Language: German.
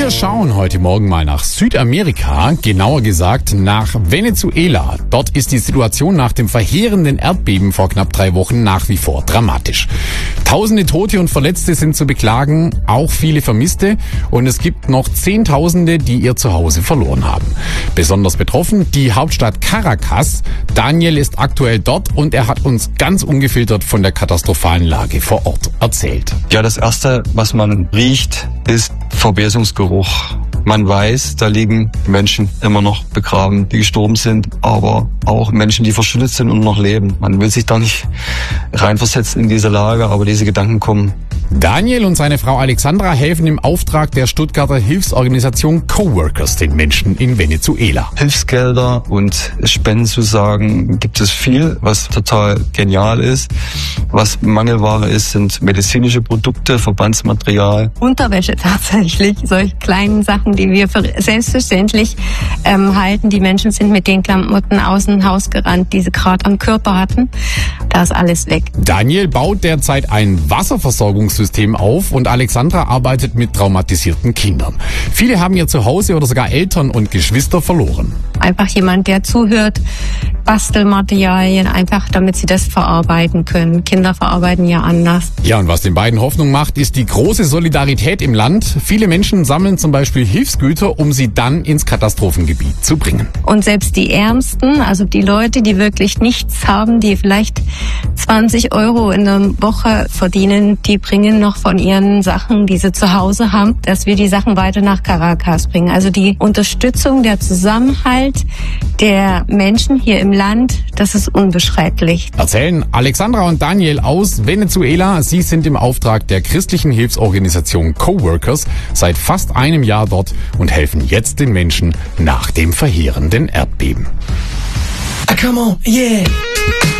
Wir schauen heute Morgen mal nach Südamerika, genauer gesagt nach Venezuela. Dort ist die Situation nach dem verheerenden Erdbeben vor knapp 3 Wochen nach wie vor dramatisch. Tausende Tote und Verletzte sind zu beklagen, auch viele Vermisste, und es gibt noch Zehntausende, die ihr Zuhause verloren haben. Besonders betroffen die Hauptstadt Caracas. Daniel ist aktuell dort und er hat uns ganz ungefiltert von der katastrophalen Lage vor Ort erzählt. Ja, das Erste, was man riecht, ist Verwesungsgeruch. Man weiß, da liegen Menschen immer noch begraben, die gestorben sind, aber auch Menschen, die verschüttet sind und noch leben. Man will sich da nicht reinversetzen in diese Lage, aber diese Gedanken kommen. Daniel und seine Frau Alexandra helfen im Auftrag der Stuttgarter Hilfsorganisation Coworkers den Menschen in Venezuela. Hilfsgelder und Spendenzusagen gibt es viel, was total genial ist. Was Mangelware ist, sind medizinische Produkte, Verbandsmaterial. Unterwäsche tatsächlich, solche kleinen Sachen, die wir für selbstverständlich halten. Die Menschen sind mit den Klamotten aus dem Haus gerannt, die sie gerade am Körper hatten. Da ist alles weg. Daniel baut derzeit ein Wasserversorgungssystem auf und Alexandra arbeitet mit traumatisierten Kindern. Viele haben ihr Zuhause oder sogar Eltern und Geschwister verloren. Einfach jemand, der zuhört, Bastelmaterialien, einfach damit sie das verarbeiten können. Kinder verarbeiten ja anders. Ja, und was den beiden Hoffnung macht, ist die große Solidarität im Land. Viele Menschen sammeln zum Beispiel Hilfsgüter, um sie dann ins Katastrophengebiet zu bringen. Und selbst die Ärmsten, also die Leute, die wirklich nichts haben, die vielleicht 20 € in der Woche verdienen, die bringen noch von ihren Sachen, die sie zu Hause haben, dass wir die Sachen weiter nach Caracas bringen. Also die Unterstützung, der Zusammenhalt der Menschen hier im Land, das ist unbeschreiblich. Erzählen Alexandra und Daniel aus Venezuela. Sie sind im Auftrag der christlichen Hilfsorganisation Coworkers seit fast einem Jahr dort und helfen jetzt den Menschen nach dem verheerenden Erdbeben. Come on, yeah.